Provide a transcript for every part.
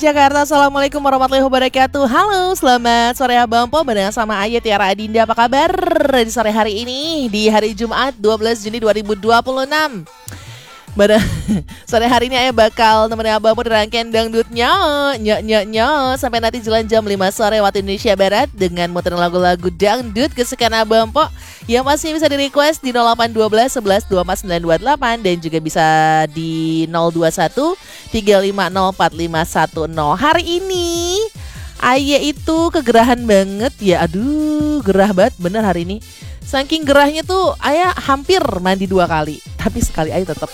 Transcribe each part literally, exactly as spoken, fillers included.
Jakarta, Assalamualaikum warahmatullahi wabarakatuh. Halo, selamat sore Abang Po. Bareng sama Aya Tiara Adinda. Apa kabar di sore hari ini? Di hari Jumat dua belas Juni dua ribu dua puluh enam. Pada sore hari ini Ayah bakal nemenin Abang Po di rangkaian dangdutnya Nyok nyok nyok sampai nanti jalan jam lima sore waktu Indonesia Barat dengan muterin lagu-lagu dangdut kesukaan Abang Po yang masih bisa di request di nol delapan satu dua sebelas dua empat sembilan dua delapan dan juga bisa di nol dua satu tiga lima nol empat lima satu nol. Hari ini Ayah itu kegerahan banget ya. Aduh, gerah banget bener hari ini. Saking gerahnya tuh Ayah hampir mandi dua kali, tapi sekali Ayah tetap.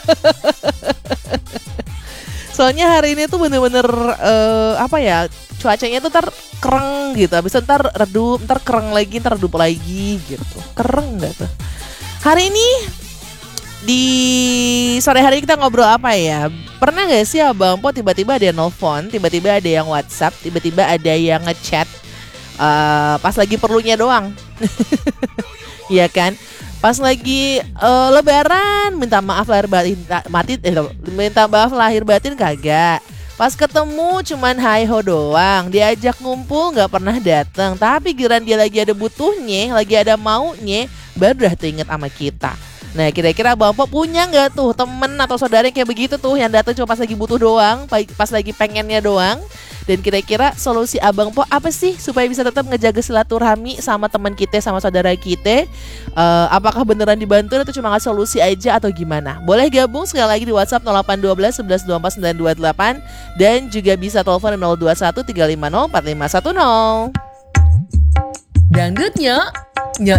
Soalnya hari ini tuh bener-bener uh, apa ya, cuacanya tuh ntar kereng gitu. Habis itu ntar redup, ntar kereng lagi, ntar redup lagi gitu. Kereng gak tuh? Hari ini di sore hari kita ngobrol apa ya? Pernah gak sih Abang Po tiba-tiba ada yang nelfon, tiba-tiba ada yang WhatsApp, tiba-tiba ada yang ngechat uh, pas lagi perlunya doang. Iya kan? Pas lagi uh, lebaran minta maaf lahir batin mati eh, minta maaf lahir batin kagak. Pas ketemu cuman hai ho doang, diajak ngumpul nggak pernah datang. Tapi giran dia lagi ada butuhnya, lagi ada maunya, baru dah teringet sama kita. Nah kira-kira Bang Po punya nggak tuh temen atau saudara yang kayak begitu tuh, yang datang cuma pas lagi butuh doang, pas lagi pengennya doang. Dan kira-kira solusi Abang Po apa sih supaya bisa tetap ngejaga silaturahmi sama teman kita, sama saudara kita? Uh, apakah beneran dibantu atau cuma ngasih solusi aja atau gimana? Boleh gabung sekali lagi di WhatsApp nol delapan satu dua sebelas dua empat sembilan dua delapan dan juga bisa telepon nol dua satu tiga lima nol empat lima satu nol. Dangdutnya